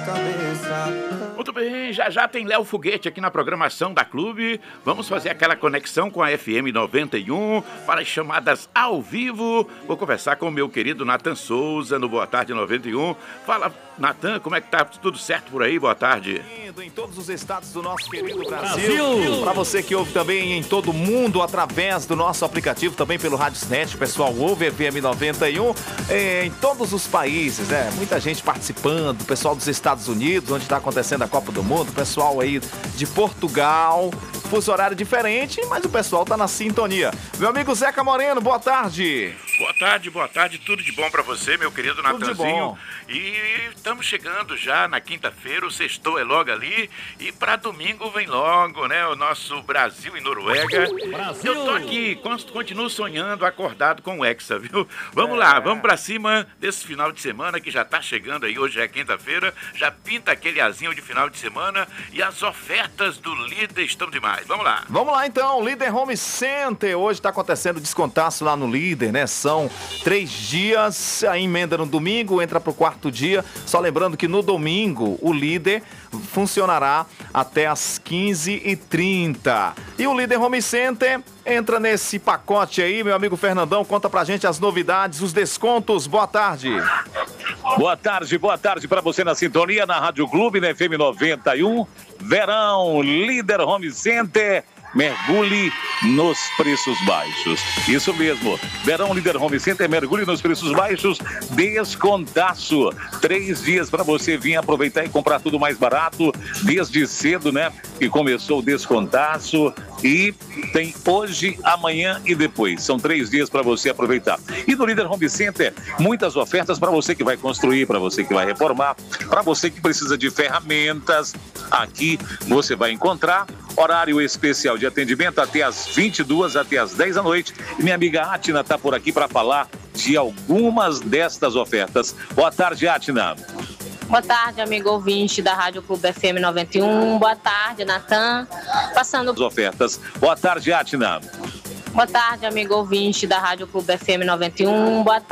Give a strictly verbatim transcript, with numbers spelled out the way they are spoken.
Muito bem, já já tem Léo Foguete aqui na programação da Clube. Vamos fazer aquela conexão com a F M noventa e um para as chamadas ao vivo. Vou conversar com o meu querido Natan Souza no Boa Tarde noventa e um. Fala, Natan, como é que tá? Tudo certo por aí? Boa tarde. Em todos os estados do nosso querido Brasil. Brasil. Para você que ouve também em todo mundo através do nosso aplicativo, também pelo Radiosnet, o pessoal ouve F M noventa e um em todos os países, né? Muita gente participando, o pessoal dos Estados Unidos, onde está acontecendo a Copa do Mundo, o pessoal aí de Portugal, fuso horário diferente, mas o pessoal tá na sintonia. Meu amigo Zeca Moreno, boa tarde. Boa tarde, boa tarde, tudo de bom pra você, meu querido Natanzinho. E estamos chegando já na quinta-feira, o sextou é logo ali, e pra domingo vem logo, né, o nosso Brasil e Noruega. Brasil. Eu tô aqui, continuo sonhando, acordado com o Hexa, viu? Vamos é. lá, vamos pra cima desse final de semana que já tá chegando aí, hoje é quinta-feira, já pinta aquele azinho de final de semana e as ofertas do Líder estão demais. Vamos lá. Vamos lá então, Líder Home Center, hoje tá acontecendo descontaço lá no Líder, né? São três dias, a emenda no domingo, entra pro quarto dia. Só lembrando que no domingo o Líder funcionará até as quinze e trinta. E o Líder Home Center entra nesse pacote aí, meu amigo Fernandão, conta pra gente as novidades, os descontos. Boa tarde. Boa tarde, boa tarde para você na sintonia, na Rádio Clube, na F M noventa e um. Verão, Líder Home Center. Mergulhe nos preços baixos. Isso mesmo. Verão Líder Home Center, mergulhe nos preços baixos. Descontaço. Três dias para você vir aproveitar e comprar tudo mais barato. Desde cedo, né? Que começou o descontaço. E tem hoje, amanhã e depois. São três dias para você aproveitar. E no Líder Home Center, muitas ofertas para você que vai construir, para você que vai reformar, para você que precisa de ferramentas. Aqui você vai encontrar horário especial de atendimento até as vinte e duas, até as dez da noite. E minha amiga Atina está por aqui para falar de algumas destas ofertas. Boa tarde, Atina. Boa tarde, amigo ouvinte da Rádio Clube F M noventa e um. Boa tarde, Natan. Passando... As ofertas. Boa tarde, Atina. Boa tarde, amigo ouvinte da Rádio Clube F M noventa e um. Boa tarde.